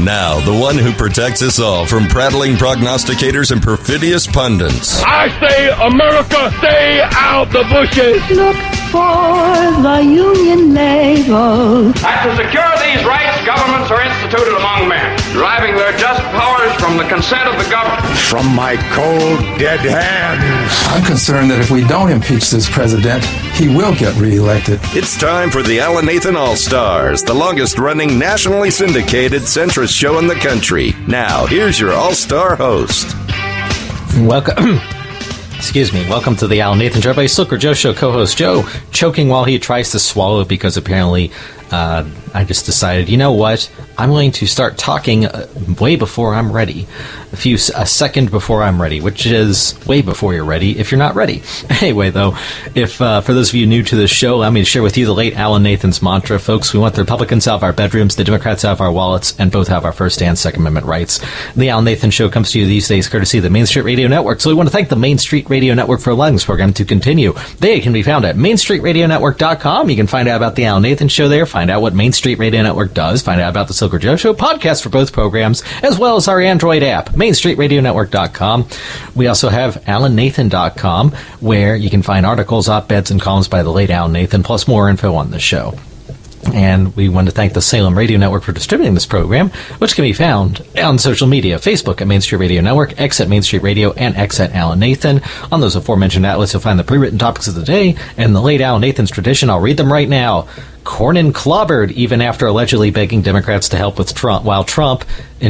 Now, the one who protects us all from prattling prognosticators and perfidious pundits. I say, America, stay out the bushes. Look for the Union label. And to secure these rights, governments are instituted among men, deriving their just powers from the consent of the governed. From my cold, dead hands. I'm concerned that if we don't impeach this president, he will get reelected. It's time for the Alan Nathan All-Stars, the longest-running, nationally syndicated centrist show in the country. Now, here's your all-star host. Welcome. Excuse me. Welcome to the Alan Nathan Show. Everybody, Slooker Joe Show co-host Joe, choking while he tries to swallow because apparently I just decided, you know what? I'm going to start talking way before I'm ready. A second before I'm ready, which is way before you're ready if you're not ready. Anyway, though, if for those of you new to this show, allow me to share with you the late Alan Nathan's mantra. Folks, we want the Republicans out of our bedrooms, the Democrats out of our wallets, and both have our First and Second Amendment rights. The Alan Nathan Show comes to you these days courtesy of the Main Street Radio Network. So we want to thank the Main Street Radio Network for allowing this program to continue. They can be found at MainStreetRadioNetwork.com. You can find out about the Alan Nathan Show there, find out what Main Street Radio Network does, find out about the Slooker Joe Show podcast for both programs, as well as our Android app, MainStreetRadioNetwork.com. We also have AlanNathan.com, where you can find articles, op-eds, and columns by the late Alan Nathan, plus more info on the show. And we want to thank the Salem Radio Network for distributing this program, which can be found on social media, Facebook at Main Street Radio Network, X at Main Street Radio, and X at Alan Nathan. On those aforementioned outlets, you'll find the pre-written topics of the day, and the late Alan Nathan's tradition. I'll read them right now. Cornyn clobbered even after allegedly begging Democrats to help with Trump, while Trump...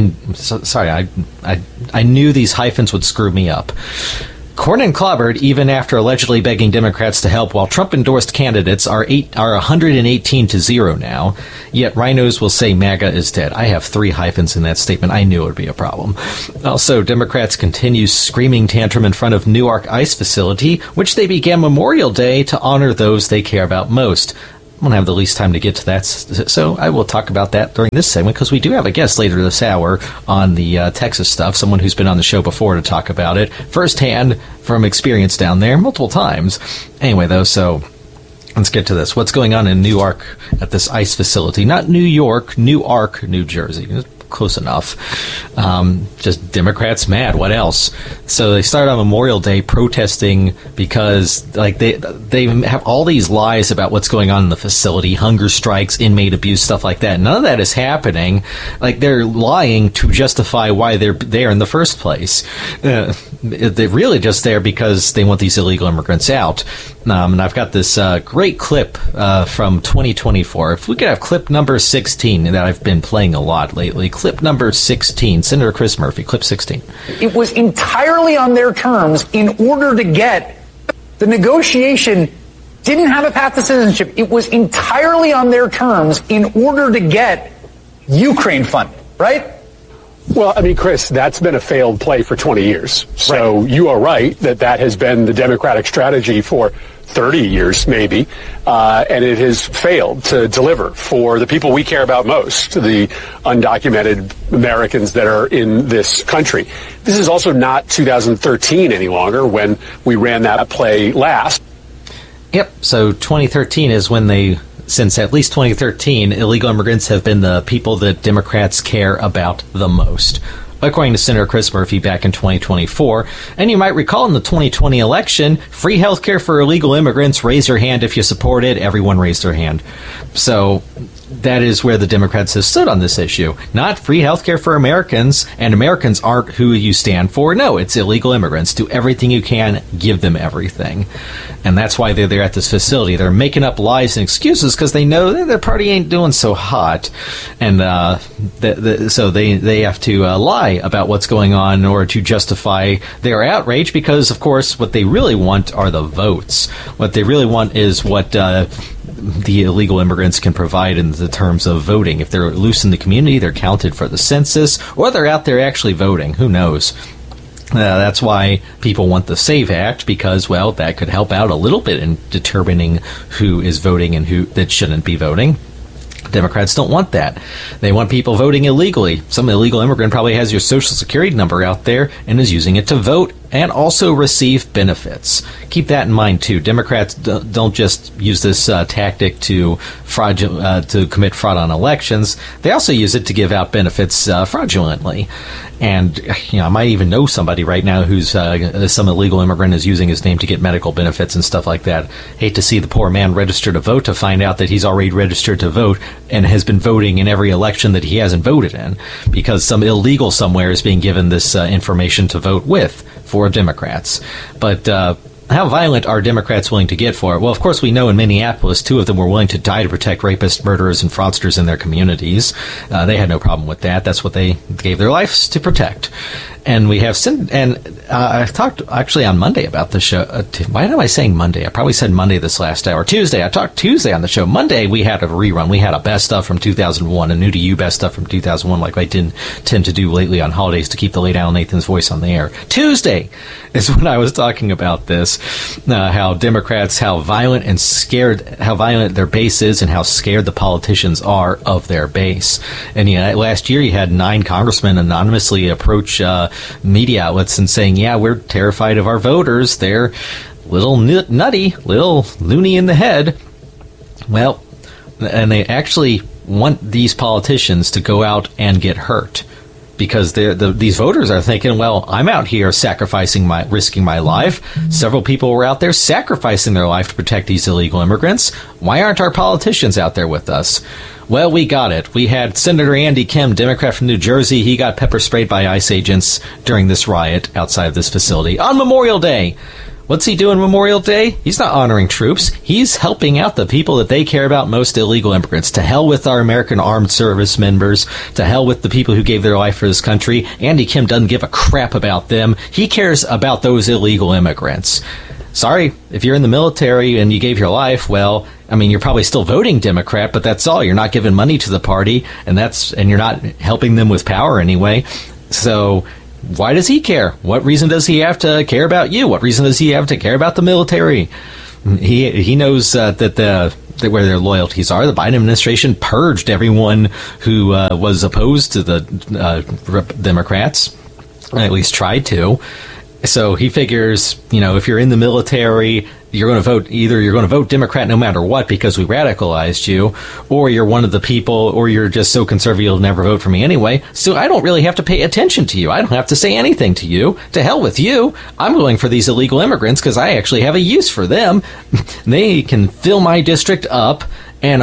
I knew these hyphens would screw me up. Cornyn clobbered even after allegedly begging Democrats to help, while Trump-endorsed candidates are 118-0 now. Yet rhinos will say MAGA is dead. I have 3 hyphens in that statement. I knew it would be a problem. Also, Democrats continue screaming tantrum in front of Newark ICE facility, which they began Memorial Day to honor those they care about most. I won't have the least time to get to that, so I will talk about that during this segment, because we do have a guest later this hour on the Texas stuff, someone who's been on the show before to talk about it, firsthand from experience down there, multiple times. Anyway, though, so let's get to this. What's going on in Newark at this ICE facility? Not New York, Newark, New Jersey. Close enough. Just Democrats mad. What else? So they started on Memorial Day protesting because they have all these lies about what's going on in the facility, hunger strikes, inmate abuse, stuff like that. None of that is happening. Like, they're lying to justify why they're there in the first place. They're really just there because they want these illegal immigrants out. And I've got this great clip from 2024. If we could have clip number 16 that I've been playing a lot lately. Clip number 16. Senator Chris Murphy, clip 16. It was entirely on their terms in order to get the negotiation. Didn't have a path to citizenship. It was entirely on their terms in order to get Ukraine funded, right? Well, I mean, Chris, that's been a failed play for 20 years. So right. You are right that has been the Democratic strategy for 30 years, maybe, and it has failed to deliver for the people we care about most, the undocumented Americans that are in this country. This is also not 2013 any longer when we ran that play last. Yep, so 2013 is when since at least 2013, illegal immigrants have been the people that Democrats care about the most, according to Senator Chris Murphy back in 2024. And you might recall in the 2020 election, free health care for illegal immigrants, raise your hand if you support it. Everyone raised their hand. So that is where the Democrats have stood on this issue. Not free health care for Americans, and Americans aren't who you stand for. No, it's illegal immigrants. Do everything you can, give them everything. And that's why they're there at this facility. They're making up lies and excuses because they know their party ain't doing so hot. And so they have to lie about what's going on in order to justify their outrage, because, of course, what they really want are the votes. What they really want is what the illegal immigrants can provide in the terms of voting. If they're loose in the community, they're counted for the census, or they're out there actually voting. Who knows? That's why people want the SAVE Act, because, well, that could help out a little bit in determining who is voting and who that shouldn't be voting. Democrats don't want that. They want people voting illegally. Some illegal immigrant probably has your Social Security number out there and is using it to vote and also receive benefits. Keep that in mind, too. Democrats don't just use this tactic to commit fraud on elections. They also use it to give out benefits fraudulently. And, I might even know somebody right now who's some illegal immigrant is using his name to get medical benefits and stuff like that. Hate to see the poor man register to vote to find out that he's already registered to vote and has been voting in every election that he hasn't voted in because some illegal somewhere is being given this information to vote with for Democrats. But how violent are Democrats willing to get for it? Well, of course, we know in Minneapolis, 2 of them were willing to die to protect rapists, murderers, and fraudsters in their communities. They had no problem with that. That's what they gave their lives to protect. And we have, I talked actually on Monday about the show. Why am I saying Monday? I probably said Monday this last hour. Tuesday. I talked Tuesday on the show. Monday, we had a rerun. We had a best stuff from 2001, a new to you best stuff from 2001, like I didn't tend to do lately on holidays to keep the late Alan Nathan's voice on the air. Tuesday is when I was talking about this, how Democrats, how violent their base is and how scared the politicians are of their base. And last year you had 9 congressmen anonymously approach media outlets and saying, yeah, we're terrified of our voters. They're little nutty, little loony in the head. Well, and they actually want these politicians to go out and get hurt because these voters are thinking, well, I'm out here risking my life. Several people were out there sacrificing their life to protect these illegal immigrants. Why aren't our politicians out there with us? Well, we got it. We had Senator Andy Kim, Democrat from New Jersey. He got pepper sprayed by ICE agents during this riot outside of this facility on Memorial Day. What's he doing Memorial Day? He's not honoring troops. He's helping out the people that they care about most, illegal immigrants. To hell with our American Armed Service members. To hell with the people who gave their life for this country. Andy Kim doesn't give a crap about them. He cares about those illegal immigrants. Sorry, if you're in the military and you gave your life, well, I mean, you're probably still voting Democrat, but that's all. You're not giving money to the party, and you're not helping them with power anyway. So why does he care? What reason does he have to care about you? What reason does he have to care about the military? He knows that where their loyalties are. The Biden administration purged everyone who was opposed to the Democrats, at least tried to. So he figures, if you're in the military, you're going to vote Democrat no matter what because we radicalized you, or you're one of the people, or you're just so conservative you'll never vote for me anyway. So I don't really have to pay attention to you. I don't have to say anything to you. To hell with you. I'm going for these illegal immigrants because I actually have a use for them. They can fill my district up and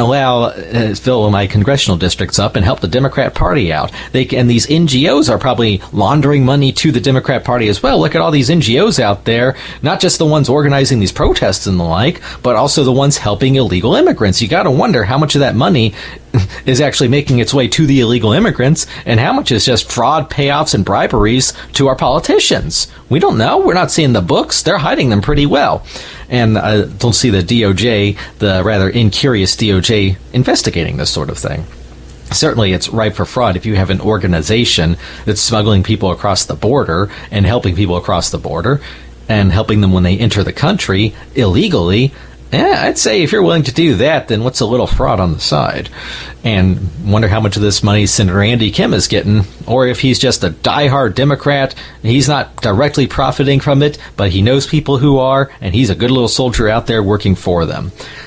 fill my congressional districts up and help the Democrat Party out. And these NGOs are probably laundering money to the Democrat Party as well. Look at all these NGOs out there, not just the ones organizing these protests and the like, but also the ones helping illegal immigrants. You got to wonder how much of that money is actually making its way to the illegal immigrants and how much is just fraud, payoffs, and briberies to our politicians. We don't know. We're not seeing the books. They're hiding them pretty well. And I don't see the DOJ, the rather incurious DOJ, investigating this sort of thing. Certainly it's ripe for fraud if you have an organization that's smuggling people across the border and helping people across the border and helping them when they enter the country illegally. I'd say if you're willing to do that, then what's a little fraud on the side? And wonder how much of this money Senator Andy Kim is getting, or if he's just a diehard Democrat. He's not directly profiting from it, but he knows people who are, and he's a good little soldier out there working for them.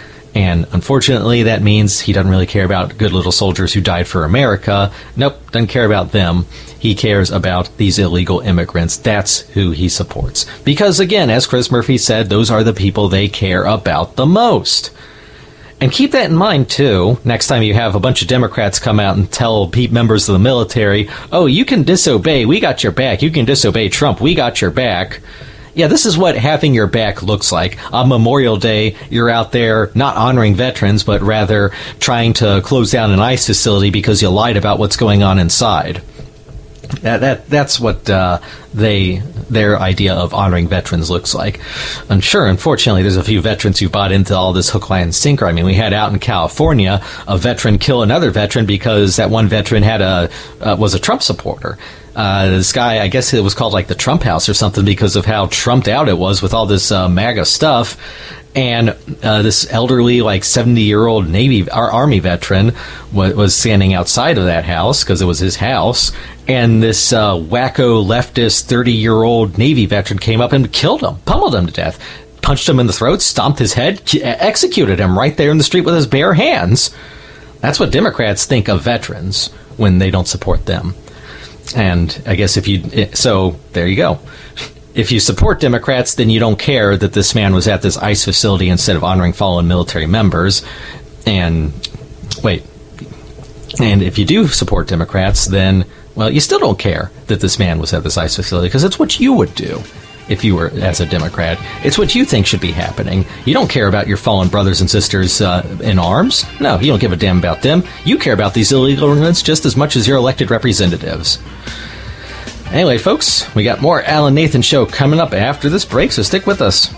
And unfortunately, that means he doesn't really care about good little soldiers who died for America. Nope, doesn't care about them. He cares about these illegal immigrants. That's who he supports. Because again, as Chris Murphy said, those are the people they care about the most. And keep that in mind, too, next time you have a bunch of Democrats come out and tell members of the military, oh, you can disobey, we got your back. You can disobey Trump, we got your back. Yeah, this is what having your back looks like. On Memorial Day, you're out there not honoring veterans, but rather trying to close down an ICE facility because you lied about what's going on inside. That's what their idea of honoring veterans looks like. And sure, unfortunately, there's a few veterans who bought into all this hook, line, and sinker. I mean, we had out in California a veteran kill another veteran because that one veteran was a Trump supporter. This guy, I guess it was called like the Trump House or something because of how trumped out it was with all this MAGA stuff. And this elderly, like 70-year-old Army veteran was standing outside of that house because it was his house. And this wacko leftist 30-year-old Navy veteran came up and killed him, pummeled him to death, punched him in the throat, stomped his head, executed him right there in the street with his bare hands. That's what Democrats think of veterans when they don't support them. And I guess so there you go. If you support Democrats, then you don't care that this man was at this ICE facility instead of honoring fallen military members. And if you do support Democrats, then, well, you still don't care that this man was at this ICE facility because it's what you would do if you were as a Democrat. It's what you think should be happening. You don't care about your fallen brothers and sisters in arms. No, you don't give a damn about them. You care about these illegal immigrants just as much as your elected representatives. Anyway, folks, we got more Alan Nathan Show coming up after this break, so stick with us.